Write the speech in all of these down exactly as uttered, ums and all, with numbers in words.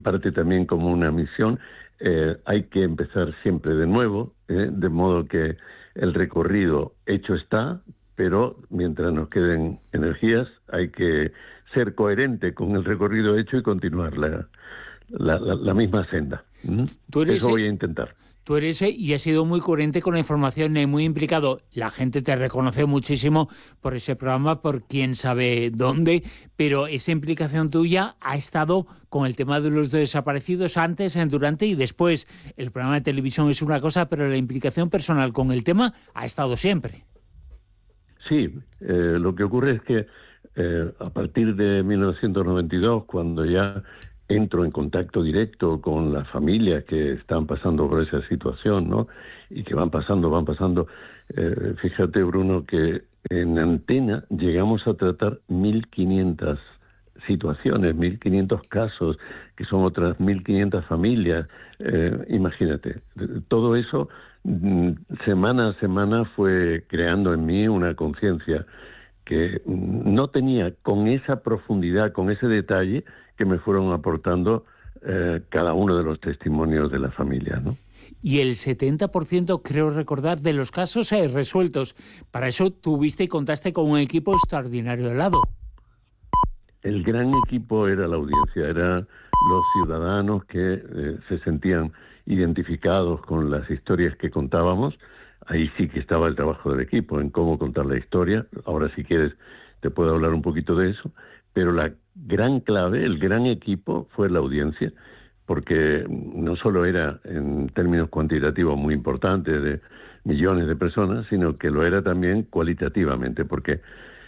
parte también como una misión. Eh, hay que empezar siempre de nuevo, eh, de modo que el recorrido hecho está, pero mientras nos queden energías hay que ser coherente con el recorrido hecho y continuar la, la, la, la misma senda. ¿Mm? Tú eres, Eso voy a intentar. Tú eres y has sido muy coherente con la información, eh, muy implicado. La gente te reconoce muchísimo por ese programa, por quién sabe dónde, pero esa implicación tuya ha estado con el tema de los desaparecidos antes, durante y después. El programa de televisión es una cosa, pero la implicación personal con el tema ha estado siempre. Sí, eh, lo que ocurre es que eh, a partir de mil novecientos noventa y dos, cuando ya entro en contacto directo con las familias que están pasando por esa situación, ¿no? Y que van pasando, van pasando. Eh, fíjate, Bruno, que en Antena llegamos a tratar mil quinientas situaciones, mil quinientos casos, que son otras mil quinientas familias. Eh, imagínate, todo eso semana a semana fue creando en mí una conciencia que no tenía con esa profundidad, con ese detalle que me fueron aportando eh, cada uno de los testimonios de la familia, ¿no? Y el setenta por ciento, creo recordar, de los casos eh, resueltos. Para eso tuviste y contaste con un equipo extraordinario de lado. El gran equipo era la audiencia, eran los ciudadanos que eh, se sentían identificados con las historias que contábamos. Ahí sí que estaba el trabajo del equipo, en cómo contar la historia. Ahora, si quieres, te puedo hablar un poquito de eso. Pero la gran clave, el gran equipo, fue la audiencia, porque no solo era en términos cuantitativos muy importante, de millones de personas, sino que lo era también cualitativamente, porque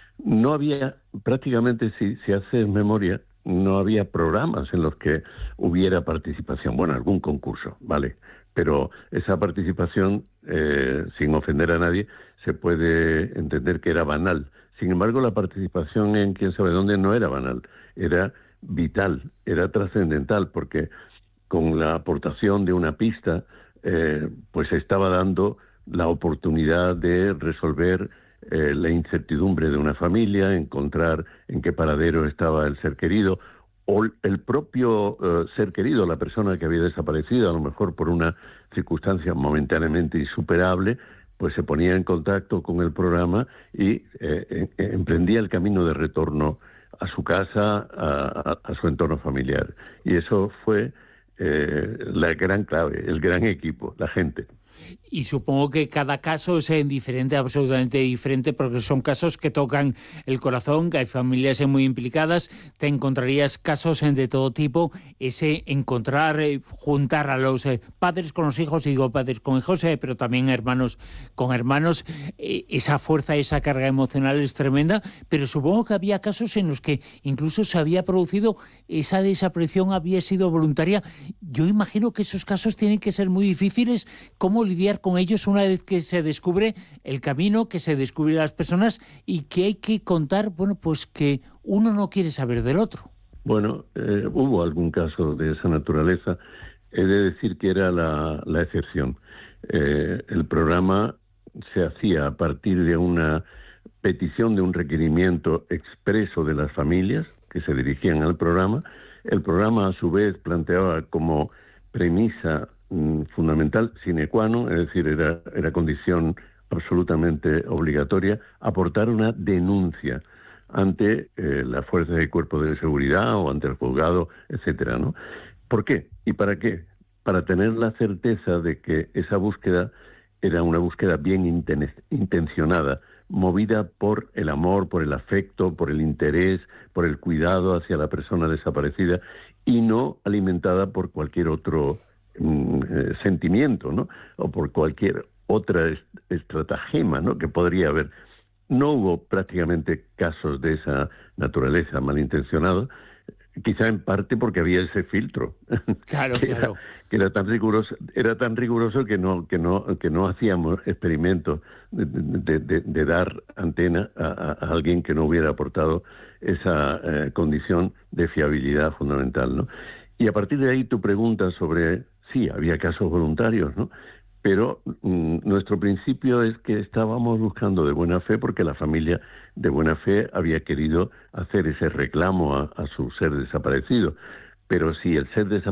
no había, prácticamente, si, si haces memoria, no había programas en los que hubiera participación. Bueno, algún concurso, vale, pero esa participación, eh, sin ofender a nadie, se puede entender que era banal. Sin embargo, la participación en quién sabe dónde no era banal, era vital, era trascendental, porque con la aportación de una pista, eh, pues se estaba dando la oportunidad de resolver eh, la incertidumbre de una familia, encontrar en qué paradero estaba el ser querido, o el propio uh, ser querido, la persona que había desaparecido, a lo mejor por una circunstancia momentáneamente insuperable, pues se ponía en contacto con el programa y eh, emprendía el camino de retorno a su casa, a, a, a su entorno familiar. Y eso fue eh, la gran clave, el gran equipo, la gente. Y supongo que cada caso es diferente, absolutamente diferente, porque son casos que tocan el corazón, que hay familias muy implicadas. Te encontrarías casos de todo tipo, ese encontrar, eh, juntar a los eh, padres con los hijos, digo padres con hijos, eh, pero también hermanos con hermanos. Eh, esa fuerza, esa carga emocional es tremenda, pero supongo que había casos en los que incluso se había producido, esa desaparición había sido voluntaria. Yo imagino que esos casos tienen que ser muy difíciles. ¿Cómo lidiar con ellos una vez que se descubre el camino, que se descubre las personas y que hay que contar, bueno, pues que uno no quiere saber del otro? Bueno, eh, hubo algún caso de esa naturaleza. He de decir que era la, la excepción. Eh, el programa se hacía a partir de una petición, de un requerimiento expreso de las familias que se dirigían al programa. El programa, a su vez, planteaba como premisa fundamental, sine qua non, es decir, era, era condición absolutamente obligatoria, aportar una denuncia ante eh, las fuerzas de cuerpo de seguridad o ante el juzgado, etcétera, ¿no? ¿Por qué? ¿Y para qué? Para tener la certeza de que esa búsqueda era una búsqueda bien inten intencionada, movida por el amor, por el afecto, por el interés, por el cuidado hacia la persona desaparecida y no alimentada por cualquier otro Eh, sentimiento, ¿no? O por cualquier otra est estratagema, ¿no? Que podría haber. No hubo prácticamente casos de esa naturaleza malintencionados, quizá en parte porque había ese filtro. Claro, que claro. Era, que era tan riguroso, era tan riguroso que no, que no, que no hacíamos experimentos de, de, de, de dar antena a, a alguien que no hubiera aportado esa eh, condición de fiabilidad fundamental, ¿no? Y a partir de ahí tu pregunta sobre, sí, había casos voluntarios, ¿no? Pero mmm, nuestro principio es que estábamos buscando de buena fe, porque la familia de buena fe había querido hacer ese reclamo a, a su ser desaparecido. pero si el set desaparece,